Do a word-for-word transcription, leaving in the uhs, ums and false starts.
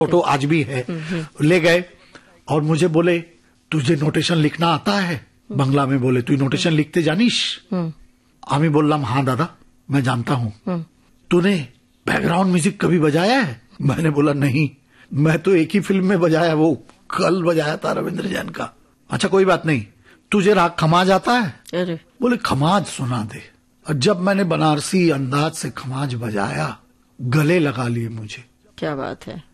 Photo आज भी है। ले गए और मुझे बोले तुझे नोटेशन लिखना आता है? बंगला में बोले तू नोटेशन लिखते जानिस? आमी बोललाम हाँ दादा मैं जानता हूँ। तूने बैकग्राउंड म्यूजिक कभी बजाया है? मैंने बोला नहीं, मैं तो एक ही फिल्म में बजाया, वो कल बजाया था रविंद्र जैन का। अच्छा कोई बात नहीं, तुझे राग खमाज आता है? अरे बोले खमाज सुना दे। और जब मैंने बनारसी अंदाज से खमाज बजाया गले लगा लिए मुझे। क्या बात है।